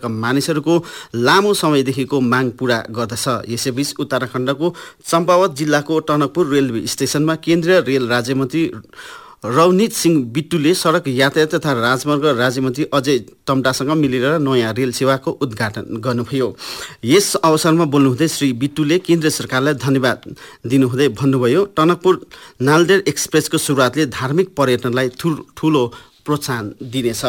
क्षेत्रका मानिसहरूको लामो समयदेखिको माग पूरा गर्दछ। यसैबीच उत्तराखण्डको चम्पावत जिल्लाको टनकपुर रेलवे स्टेसनमा केन्द्रीय रेल राज्यमन्त्री रवनीत सिंह बिट्टूले सडक यातायात तथा राजमार्ग राज्यमन्त्री अजय टम्टासँग मिलेर नयाँ रेल सेवाको उद्घाटन गर्नुभयो। यस अवसरमा बोल्नुहुँदै श्री बिट्टूले केन्द्र सरकारलाई धन्यवाद दिनुहुँदै भन्नुभयो, टनकपुर नालदेड एक्सप्रेसको सुरुवातले धार्मिक पर्यटनलाई ठूलो प्रोत्साहन दिनेछ।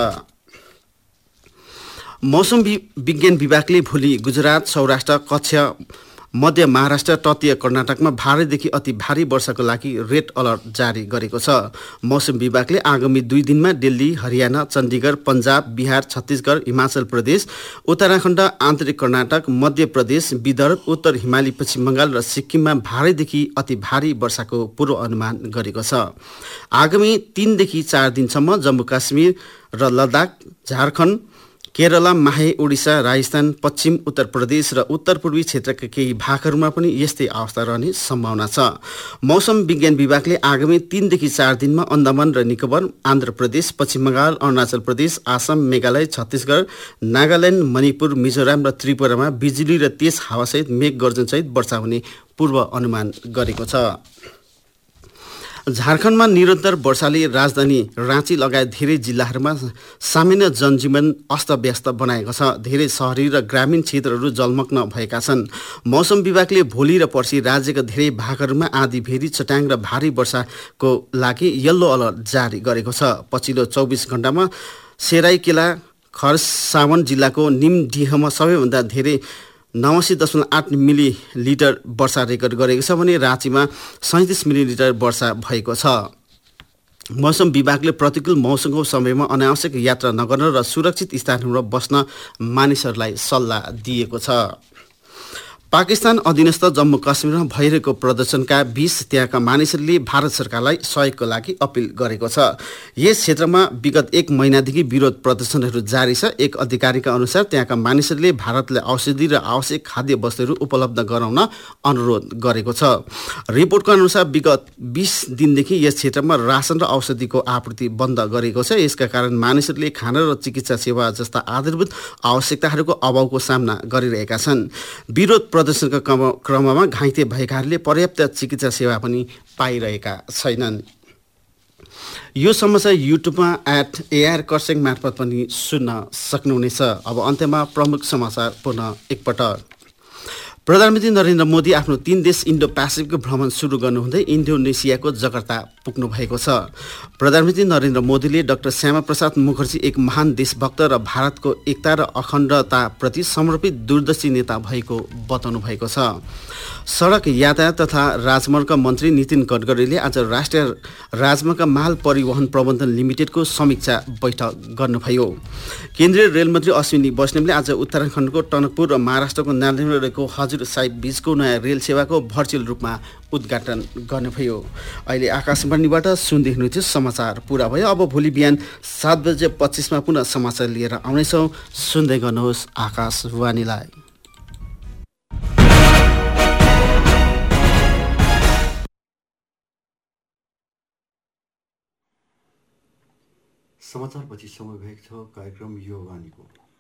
मौसम विज्ञान विभागले भोलि गुजरात, सौराष्ट्र, कच्छ, मध्य महाराष्ट्र, तटीय कर्नाटकमा भारीदेखि अति भारी वर्षाको लागि रेड अलर्ट जारी गरेको छ। मौसम विभागले आगामी 2 दिनमा दिल्ली, हरियाणा, चण्डीगढ, पन्जाब, बिहार, छत्तीसगढ, हिमाचल प्रदेश, उत्तराखण्ड, आन्तरिक कर्नाटक, मध्य प्रदेश, विदर्भ, उत्तर हिमाली पश्चिम बङ्गाल र सिक्किममा भारीदेखि अति भारी वर्षाको पूर्वानुमान गरेको छ। आगामी 3 देखि 4 दिनसम्म जम्मू काश्मीर र लद्दाख, झारखण्ड, केरला, माहे, ओडिसा, राजस्थान, पश्चिम उत्तर प्रदेश र उत्तर पूर्वी क्षेत्रका केही भागहरूमा पनि यस्तै अवस्था रहने सम्भावना छ। मौसम विज्ञान विभागले आगामी 3 देखि 4 दिनमा अन्डमान र निकोबर, आन्ध्र प्रदेश, पश्चिम बङ्गाल, अरुणाचल प्रदेश, आसाम, मेघालय, छत्तीसगढ, नागाल्यान्ड, मणिपुर, मिजोराम र त्रिपुरामा बिजुली र तेज हावासहित मेघ गर्जनसहित वर्षा हुने पूर्व अनुमान गरेको छ। झारखण्डमा निरन्तर वर्षाले राजधानी राँची लगायत धेरै जिल्लाहरूमा सामान्य जनजीवन अस्तव्यस्त बनाएको छ। धेरै शहरी र ग्रामीण क्षेत्रहरू जलमग्न भएका छन्। मौसम विभागले भोलि र पर्सि राज्यका धेरै भागहरूमा आँधी, भेरी, चट्याङ र भारी वर्षाको लागि येल्लो अलर्ट जारी गरेको छ। पछिल्लो 24 घण्टामा सेराइकेला, खरसावन जिल्लाको निमडीहमा सबैभन्दा धेरै 89.8 मिलिलिटर वर्षा रेकर्ड गरेको छ भने राँचीमा 37 मिलिलिटर वर्षा भएको छ। मौसम विभागले प्रतिकूल मौसमको समयमा अनावश्यक यात्रा नगर्न र सुरक्षित स्थानहरूमा बस्न मानिसहरूलाई सल्लाह दिएको छ। पाकिस्तान अधीनस्थ जम्मू काश्मीरमा भइरहेको प्रदर्शनका बीच त्यहाँका मानिसहरूले भारत सरकारलाई सहयोगको लागि अपिल गरेको छ। यस क्षेत्रमा विगत 1 महिनादेखि विरोध प्रदर्शनहरू जारी छ। एक अधिकारीका अनुसार त्यहाँका मानिसहरूले भारतले औषधि र आवश्यक खाद्य वस्तुहरू उपलब्ध गराउन अनुरोध गरेको छ। रिपोर्टको अनुसार विगत 20 दिनदेखि यस क्षेत्रमा रासन र औषधिको आपूर्ति बन्द गरेको छ। यसका कारण मानिसहरूले खाना र चिकित्सा सेवा जस्ता आधारभूत आवश्यकताहरूको अभावको सामना गरिरहेका छन्। विरोध प्रदर्शनका क्रममा घाइते भएकाहरूले पर्याप्त चिकित्सा सेवा पनि पाइरहेका छैनन्। यो समाचार युट्युबमा @AR कर्सेङ मार्फत पनि सुन्न सक्नुहुनेछ। अब अन्त्यमा प्रमुख समाचार पुनः एकपटक। प्रधानमन्त्री नरेन्द्र मोदी आफ्नो 3 देश इन्डो पेसिफिक भ्रमण सुरु गर्नुहुँदै इन्डोनेसियाको जकार्ता पुग्नु भएको छ। प्रधानमन्त्री नरेन्द्र मोदीले डाक्टर श्यामाप्रसाद मुखर्जी एक महान देशभक्त र भारतको एकता र अखण्डताप्रति समर्पित दूरदर्शी नेता भएको बताउनु भएको छ। सडक यातायात तथा राजमार्ग मन्त्री नितिन गडकरीले आज राष्ट्रिय राजमार्ग माल परिवहन प्रबन्धन लिमिटेडको समीक्षा बैठक गर्नुभयो। केन्द्रीय रेल मन्त्री अश्विनी वैष्णवले आज उत्तराखण्डको टनकपुर र महाराष्ट्रको नालदेडको हजुर साहिब बीचको नयाँ रेल सेवाको भर्चुअल रूपमा उद्घाटन गर्नुभयो। अहिले आकाशवाणीबाट सुन्दै हुनुहुन्थ्यो समाचार पुरा भयो। अब भोलि बिहान 7:25 पुनः समाचार लिएर आउनेछौँ। सुन्दै गर्नुहोस् आकाशवाणीलाई। समाचारपछि समय भएको छ कार्यक्रम यो वाणीको।